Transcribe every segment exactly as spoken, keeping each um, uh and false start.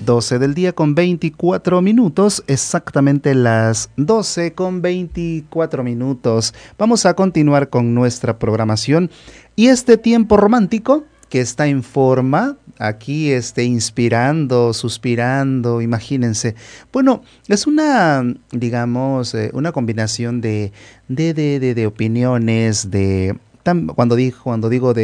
doce del día con veinticuatro minutos, exactamente las doce con veinticuatro minutos. Vamos a continuar con nuestra programación y este tiempo romántico que está en forma, aquí este, inspirando, suspirando, imagínense. Bueno, es una, digamos, eh, una combinación de, de, de, de, de opiniones, de, tam, cuando, digo, cuando digo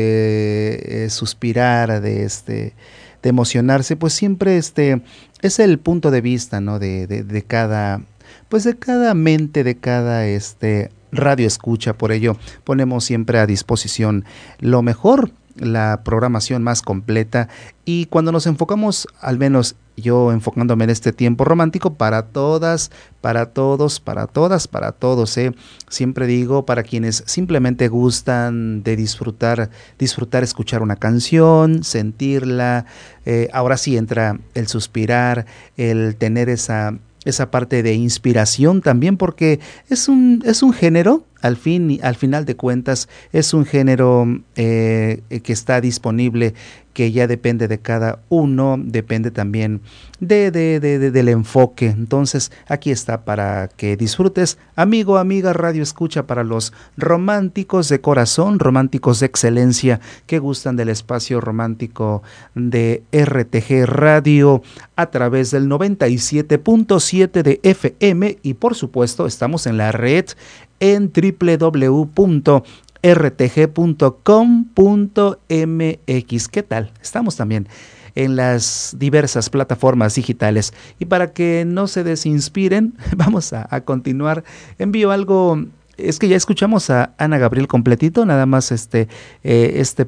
de eh, suspirar, de este... de emocionarse, pues siempre este es el punto de vista, ¿no? De, de, de cada, pues de cada mente, de cada este radio escucha. Por ello ponemos siempre a disposición lo mejor, la programación más completa, y cuando nos enfocamos, al menos yo enfocándome en este tiempo romántico, para todas, para todos, para todas, para todos, ¿eh? Siempre digo, para quienes simplemente gustan de disfrutar, disfrutar escuchar una canción, sentirla, eh, ahora sí entra el suspirar, el tener esa, esa parte de inspiración también, porque es un, es un género, al fin, al final de cuentas, es un género eh, que está disponible, que ya depende de cada uno, depende también de, de, de, de, del enfoque. Entonces, aquí está para que disfrutes, amigo, amiga, radio escucha, para los románticos de corazón, románticos de excelencia, que gustan del espacio romántico de R T G Radio a través del noventa y siete punto siete de F M, y por supuesto estamos en la red en doble u doble u doble u punto r t g punto com punto m x. ¿Qué tal? Estamos también en las diversas plataformas digitales. Y para que no se desinspiren, vamos a, a continuar. Envío algo, es que ya escuchamos a Ana Gabriel completito, nada más este, eh, este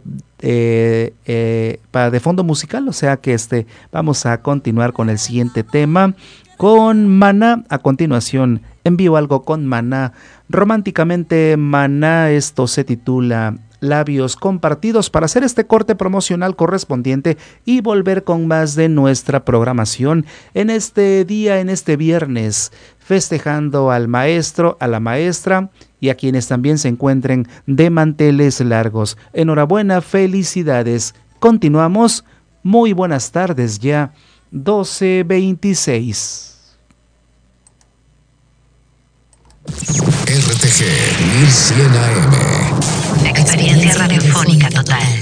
eh, eh, para de fondo musical, o sea que este, vamos a continuar con el siguiente tema, con Maná. A continuación envío algo con Maná, románticamente Maná. Esto se titula Labios Compartidos, para hacer este corte promocional correspondiente y volver con más de nuestra programación en este día, en este viernes, festejando al maestro, a la maestra y a quienes también se encuentren de manteles largos. Enhorabuena, felicidades. Continuamos. Muy buenas tardes ya, doce veintiséis. R T G mil cien A M. Experiencia radiofónica total.